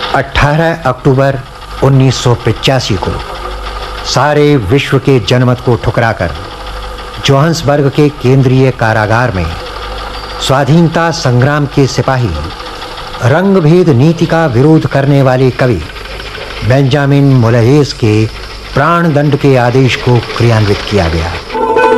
18 अक्टूबर 1985 को सारे विश्व के जनमत को ठुकराकर जोहान्सबर्ग के केंद्रीय कारागार में स्वाधीनता संग्राम के सिपाही रंगभेद नीति का विरोध करने वाले कवि बेंजामिन मोलाजेस के प्राणदंड के आदेश को क्रियान्वित किया गया।